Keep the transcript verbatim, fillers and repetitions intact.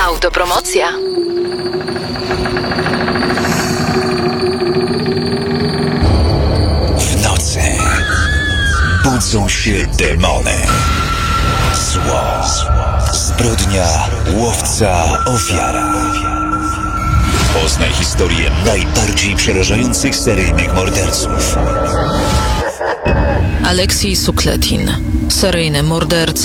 Autopromocja. W nocy budzą się demony. Zło, zbrodnia, łowca, ofiara. Poznaj historię najbardziej przerażających seryjnych morderców. Aleksiej Sukletin, seryjny morderca